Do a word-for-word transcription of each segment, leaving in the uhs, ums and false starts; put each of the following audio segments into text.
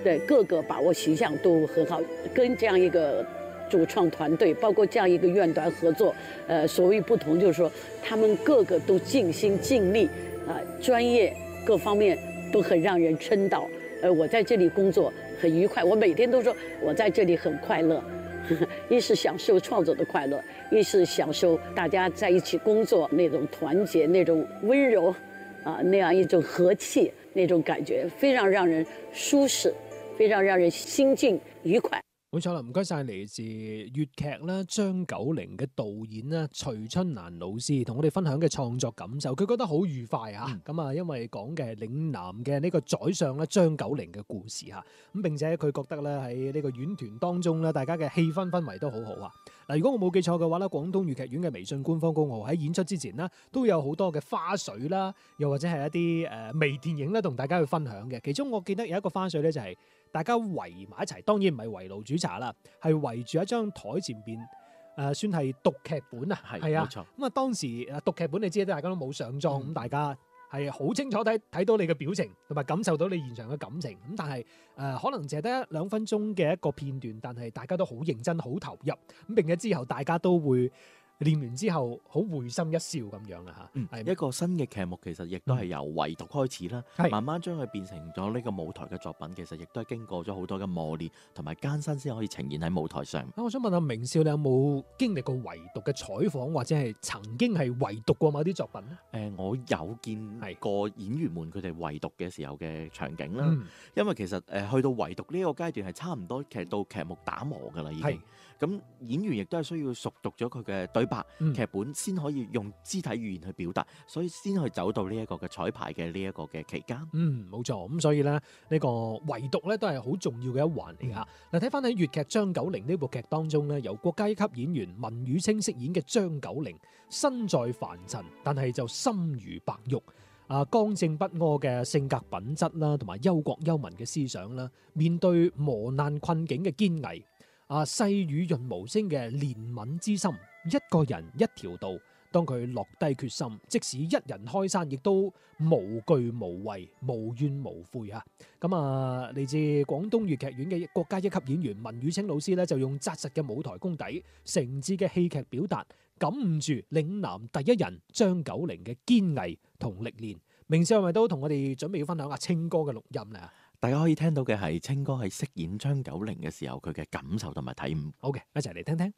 对，各个把握形象都很好，跟这样一个主创团队，包括这样一个院团合作，呃，所谓不同就是说，他们个个都尽心尽力，啊、呃，专业各方面都很让人称道。呃，我在这里工作很愉快，我每天都说我在这里很快乐，呵呵，一是享受创作的快乐，一是享受大家在一起工作那种团结、那種温柔，啊，那樣一種和氣，那種感覺，非常讓人舒適，非常讓人心境愉快。 冇錯啦，唔該晒嚟自粵劇啦張九齡嘅導演啦徐春蘭老師同我哋分享嘅創作感受，佢覺得好愉快嚇。咁啊、嗯，因為講嘅係嶺南嘅呢個宰相咧張九齡嘅故事嚇，咁並且佢覺得咧喺呢個院團當中咧，大家嘅氣氛氛圍都好好啊。嗱，如果我冇記錯嘅話咧，廣東粵劇院嘅微信官方公號喺演出之前呢，都有好多嘅花絮啦，又或者係一啲誒微電影咧，同大家去分享嘅。其中我記得有一個花絮咧，就係大家圍埋一齊，當然唔係圍爐煮茶啦，係圍住一張台前邊誒、呃，算係讀劇本啊，係啊，冇錯。咁啊，當時誒讀劇本，你知大家都冇上妝，咁、嗯、大家係好清楚睇睇到你嘅表情，同埋感受到你現場嘅感情。咁但係誒、呃，可能淨係得一兩分鐘嘅一個片段，但係大家都好認真、好投入。咁並且之後大家都會練完之後好會心一笑咁樣啦嚇。 嗯，一個新嘅劇目其實亦都係由圍讀開始啦， 嗯、 慢慢將佢變成咗呢個舞台嘅作品。其實亦都係經過咗好多嘅磨練同埋艱辛先可以呈現喺舞台上。 啊，我想問下明少，你有冇經歷過圍讀嘅採訪，或者係曾經係圍讀過某啲作品咧？誒、 呃，我有見過演員們佢哋圍讀嘅時候嘅場景啦。 嗯、 因為其實誒、呃、去到圍讀呢個階段係差唔多劇到劇目打磨㗎啦，已經。咁演員亦都係需要熟讀咗佢嘅對白、嗯、劇本，先可以用肢體語言去表達，所以先去走到呢一個嘅彩排嘅呢一個嘅期間。 嗯，冇錯。咁所以咧，呢、呢個圍讀咧都係好重要嘅一環嚟㗎。嗱，睇翻喺粵劇張九齡呢部劇當中咧，由國家一級演員文宇清飾演嘅張九齡，身在凡塵，但係就心如白玉。啊，剛正不阿嘅性格品質啦，同埋憂國憂民嘅思想啦，面對磨難困境嘅堅毅。啊，細雨潤無聲嘅憐憫之心，一個人一條道。當佢落低決心，即使一人開山，亦都無懼無畏、無怨無悔啊！咁啊，嚟自廣東粵劇院嘅國家一級演員文宇清老師咧，就用紮實嘅舞台功底、誠摯嘅戲劇表達，感悟住嶺南第一人張九齡嘅堅毅同歷練。明少係咪都同我哋準備要分享阿清哥嘅錄音咧？ 大家可以聽到嘅係清哥喺飾演張九齡嘅時候佢嘅感受同埋體悟。 好嘅，一齊嚟聽聽。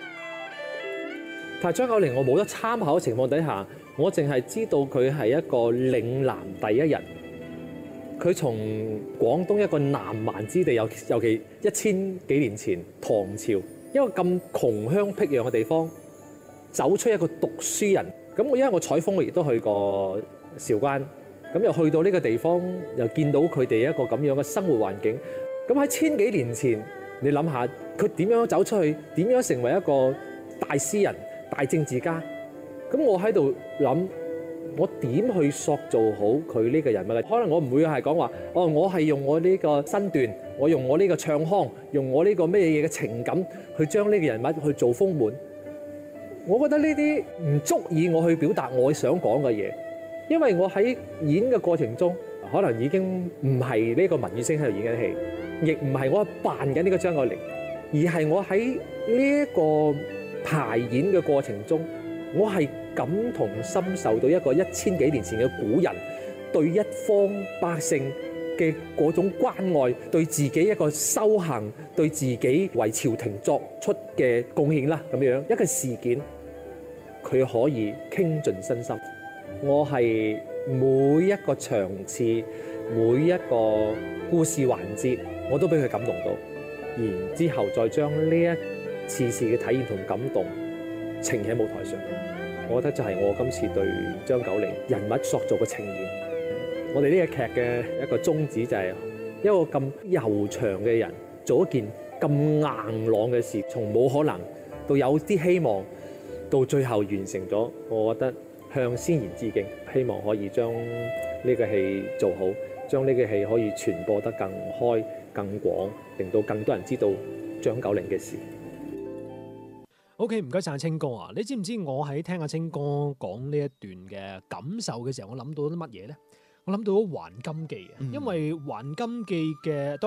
但係張九齡我冇得參考嘅情況底下，我淨係知道佢係一個嶺南第一人。佢從廣東一個南蠻之地，尤尤其一千幾年前唐朝一個咁窮鄉僻壤嘅地方，走出一個讀書人。咁我因為我採訪我亦都去過韶關。咁又去到呢個地方，又見到佢哋一個咁樣嘅生活環境。咁喺千幾年前，你諗下佢點樣走出去，點樣成為一個大詩人、大政治家？咁我喺度諗，我點去塑造好佢呢個人物嘅？可能我唔會係講話，哦，我係用我呢個身段，我用我呢個唱腔，用我呢個咩嘢嘅情感去將呢個人物去做豐滿。我覺得呢啲唔足以我去表達我想講嘅嘢。因為我喺演嘅過程中，可能已經唔係呢個文宇清喺度演緊戲，亦唔係我扮緊呢個張九齡，而係我喺呢一個排演嘅過程中，我係感同身受到一個一千幾年前嘅古人對一方百姓嘅嗰種關愛，對自己一個修行，對自己為朝廷作出嘅貢獻啦，咁樣一個事件，佢可以傾盡身心。我係每一個場次，每一個故事環節，我都俾佢感動到，然之後再將呢一次次嘅體驗同感動呈現喺舞台上。我覺得就係我今次對張九齡人物塑造嘅呈現。我哋呢個劇嘅一個宗旨就係一個咁悠長嘅人做一件咁硬朗嘅事，從冇可能到有啲希望，到最後完成咗。我覺得向先賢致敬，希望可以將呢個戲做好，將呢個戲可以傳播得更開、更廣，令到更多人知道張九齡嘅事。 OK， 唔該晒清哥啊！你知唔知我喺聽阿清哥講呢一段嘅感受嘅時候，我諗到啲乜嘢咧？我諗到《還金記》啊，因為《還金記》嘅